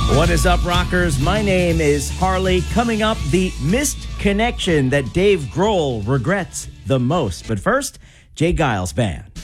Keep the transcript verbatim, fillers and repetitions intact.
What is up, rockers? My name is Harley. Coming up, the missed connection that Dave Grohl regrets the most. But first, Jay Giles Band.